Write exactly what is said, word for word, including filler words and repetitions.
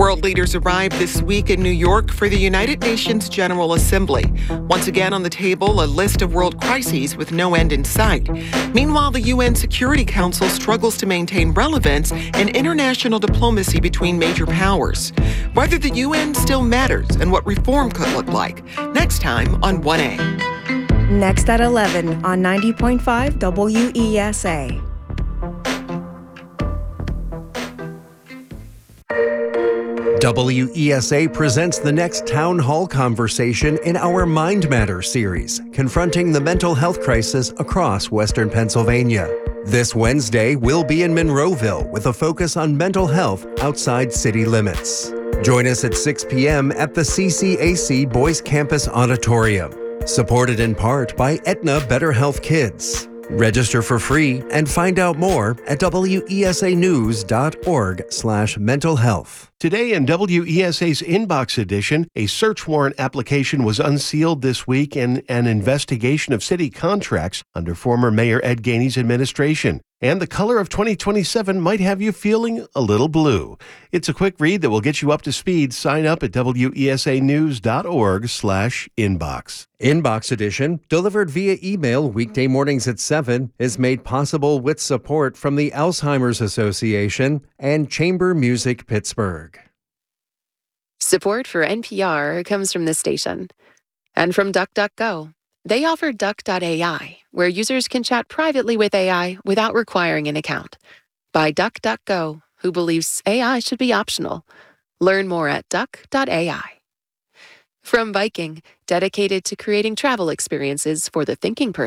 World leaders arrived this week in New York for the United Nations General Assembly. Once again on the table, a list of world crises with no end in sight. Meanwhile, the U N Security Council struggles to maintain relevance and international diplomacy between major powers. Whether the U N still matters and what reform could look like. Next time on one A. Next at eleven on ninety point five W E S A. W E S A presents the next town hall conversation in our Mind Matters series, confronting the mental health crisis across Western Pennsylvania. This Wednesday, we'll be in Monroeville with a focus on mental health outside city limits. Join us at six p.m. at the C C A C Boys Campus Auditorium, supported in part by Aetna Better Health Kids. Register for free and find out more at W E S A news dot org slash mental health. Today in W E S A's Inbox edition, a search warrant application was unsealed this week in an investigation of city contracts under former Mayor Ed Gainey's administration. And the color of twenty twenty-seven might have you feeling a little blue. It's a quick read that will get you up to speed. Sign up at W E S A news dot org slash inbox. Inbox edition, delivered via email weekday mornings at seven, is made possible with support from the Alzheimer's Association and Chamber Music Pittsburgh. Support for N P R comes from this station and from DuckDuckGo. They offer Duck dot A I, where users can chat privately with A I without requiring an account. By DuckDuckGo, who believes A I should be optional. Learn more at Duck dot A I. From Viking, dedicated to creating travel experiences for the thinking person.